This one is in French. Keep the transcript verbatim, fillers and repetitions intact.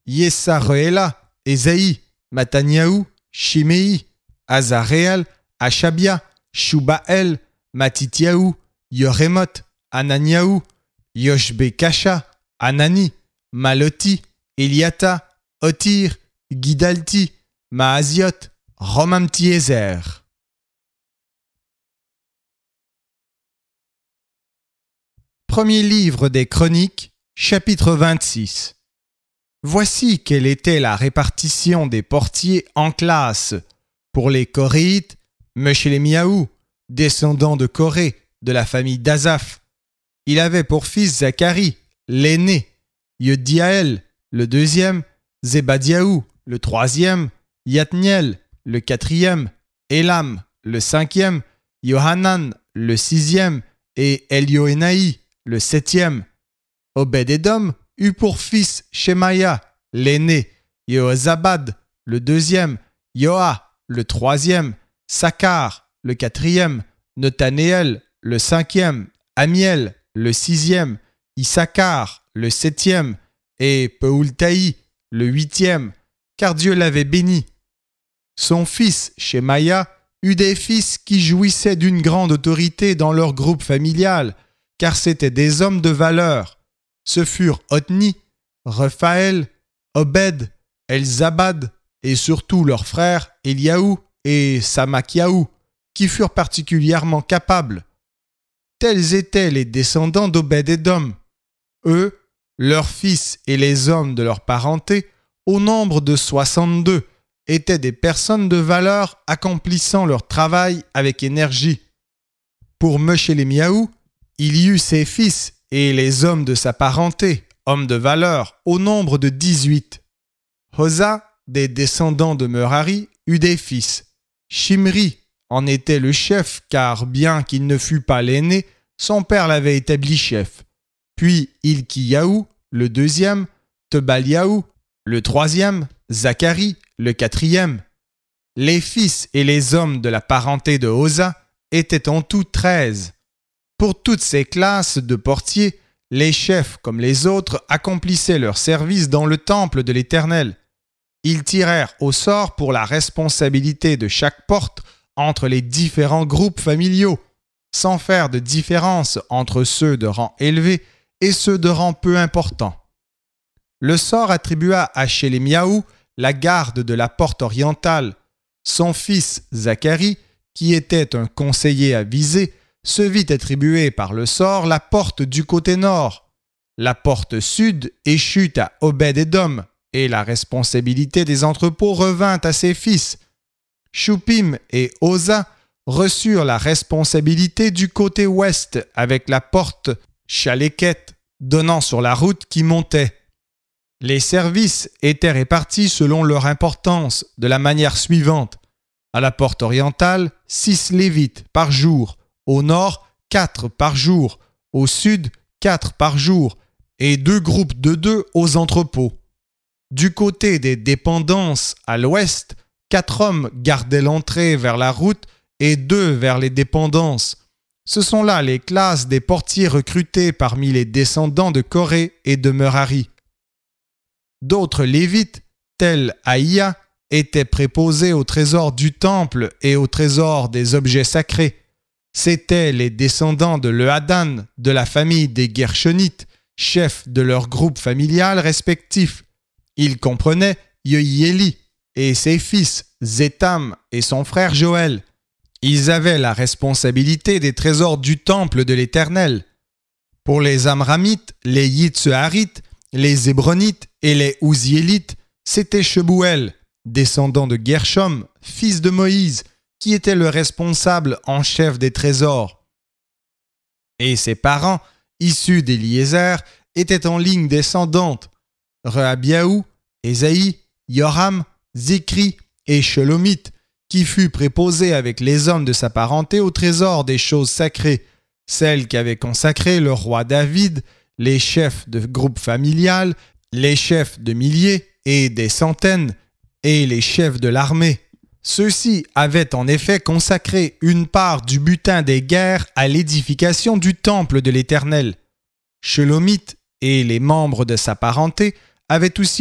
Yessareela, Ésaïe, Mataniaou, Shimei, Azareel, Achabia, Shubael, Matityahu, Yorémoth, Ananiahu, Yoshbekasha, Anani, Maloti, Eliata, Otir, Gidalti, Maaziot, Romamti-Ezer. Premier livre des Chroniques, chapitre vingt-six. Voici quelle était la répartition des portiers en classes. Pour les Coréites, Meshélémiahu, descendant de Coré, de la famille d'Azaph. Il avait pour fils Zacharie, l'aîné, Yediaël, le deuxième, Zébadiahu, le troisième, Yatniel, le quatrième, Élam, le cinquième, Yohanan, le sixième, et Elioénaï, le septième. Obed-Édom eut pour fils Shemaïa, l'aîné, Yehozabad, le deuxième, Yoa, le troisième, Sakkar, le quatrième, Netanéel, le cinquième, Amiel, le sixième, Issachar, le septième, et Peultaï, le huitième, car Dieu l'avait béni. Son fils, Shemaïa, eut des fils qui jouissaient d'une grande autorité dans leur groupe familial, car c'étaient des hommes de valeur. Ce furent Othni, Rephaël, Obed, Elzabad, et surtout leurs frères Eliahu et Samakiahu, qui furent particulièrement capables. Tels étaient les descendants d'Obed-Édom. Eux, leurs fils et les hommes de leur parenté, au nombre de soixante-deux, étaient des personnes de valeur accomplissant leur travail avec énergie. Pour Meshélémiahu, il y eut ses fils et les hommes de sa parenté, hommes de valeur, au nombre de dix-huit. Hosa, des descendants de Merari, eut des fils. Shimri en était le chef, car bien qu'il ne fût pas l'aîné, son père l'avait établi chef. Puis Ilkiyahu, le deuxième, Tebaliahu, le troisième, Zacharie, le quatrième. Les fils et les hommes de la parenté de Hosa étaient en tout treize. Pour toutes ces classes de portiers, les chefs comme les autres accomplissaient leur service dans le temple de l'Éternel. Ils tirèrent au sort pour la responsabilité de chaque porte entre les différents groupes familiaux, sans faire de différence entre ceux de rang élevé et ceux de rang peu important. Le sort attribua à Shélémiahu la garde de la porte orientale. Son fils Zacharie, qui était un conseiller avisé, se vit attribuer par le sort la porte du côté nord. La porte sud échut à Obed-Édom, et la responsabilité des entrepôts revint à ses fils. Shupim et Hosa reçurent la responsabilité du côté ouest avec la porte Chaléket, donnant sur la route qui montait. Les services étaient répartis selon leur importance, de la manière suivante. À la porte orientale, six lévites par jour. Au nord, quatre par jour. Au sud, quatre par jour. Et deux groupes de deux aux entrepôts. Du côté des dépendances à l'ouest, quatre hommes gardaient l'entrée vers la route et deux vers les dépendances. Ce sont là les classes des portiers recrutés parmi les descendants de Coré et de Merari. D'autres lévites, tels Aïa, étaient préposés au trésor du temple et au trésor des objets sacrés. C'étaient les descendants de Lehadan, de la famille des Gershonites, chefs de leur groupe familial respectif. Ils comprenaient Yehiéli et ses fils, Zétam et son frère Joël. Ils avaient la responsabilité des trésors du temple de l'Éternel. Pour les Amramites, les Yitsuharites, les Hébronites et les Ouziélites, c'était Shebouel, descendant de Gershom, fils de Moïse, qui était le responsable en chef des trésors. Et ses parents, issus d'Éliézer, étaient en ligne descendante. Rehabiahu, Ésaïe, Yoram, Zikri et Shelomith, qui fut préposé avec les hommes de sa parenté au trésor des choses sacrées, celles qu'avait consacrées le roi David, les chefs de groupe familial, les chefs de milliers et des centaines, et les chefs de l'armée. Ceux-ci avaient en effet consacré une part du butin des guerres à l'édification du temple de l'Éternel. Shelomith et les membres de sa parenté avaient aussi